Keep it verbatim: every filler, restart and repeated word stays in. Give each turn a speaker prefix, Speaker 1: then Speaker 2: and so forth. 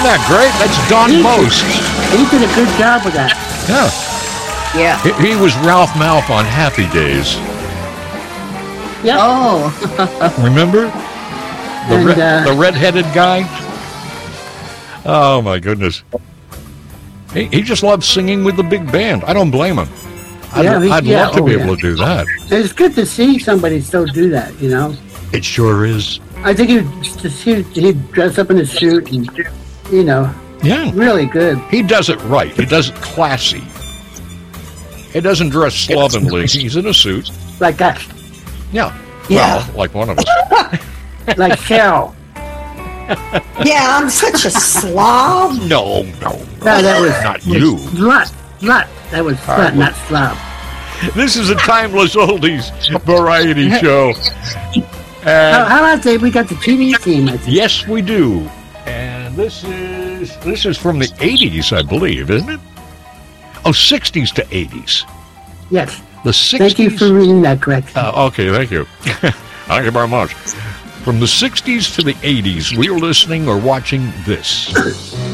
Speaker 1: that great? That's Don
Speaker 2: He did-
Speaker 1: Most.
Speaker 2: He did a good job with that.
Speaker 1: Yeah.
Speaker 3: Yeah.
Speaker 1: He, he was Ralph Malph on Happy Days.
Speaker 2: Yeah.
Speaker 3: Oh.
Speaker 1: Remember? The,
Speaker 2: And,
Speaker 1: re-
Speaker 2: uh,
Speaker 1: the red-headed guy? Oh, my goodness. He, he just loves singing with the big band. I don't blame him. I'd,
Speaker 2: Yeah, he-
Speaker 1: I'd
Speaker 2: yeah,
Speaker 1: love to
Speaker 2: oh,
Speaker 1: be
Speaker 2: yeah.
Speaker 1: able to do that.
Speaker 2: It's good to see somebody still do that, you know?
Speaker 1: It sure is.
Speaker 2: I think he'd, he'd, he'd dress up in a suit and, you know,
Speaker 1: Yeah.
Speaker 2: really good.
Speaker 1: He does it right. He does it classy. He doesn't dress slovenly. He's in a suit.
Speaker 2: Like that.
Speaker 1: Yeah.
Speaker 3: Yeah.
Speaker 1: Well, like one of us.
Speaker 2: Like Cheryl.
Speaker 3: Yeah, I'm such a slob.
Speaker 1: No, no,
Speaker 2: No, that was
Speaker 1: not you.
Speaker 2: Slut. Slut. That was slut,
Speaker 1: right,
Speaker 2: not slob.
Speaker 1: This is a timeless oldies variety show.
Speaker 2: How,
Speaker 1: And
Speaker 2: how about that? We got the T V theme, I think.
Speaker 1: yes, we do. And this is this is from the eighties, I believe, isn't it? Oh, sixties to eighties.
Speaker 2: Yes.
Speaker 1: The sixties.
Speaker 2: Thank you for reading that correctly.
Speaker 1: Uh, okay, thank you. Thank you very much. From the sixties to the eighties, we are listening or watching this.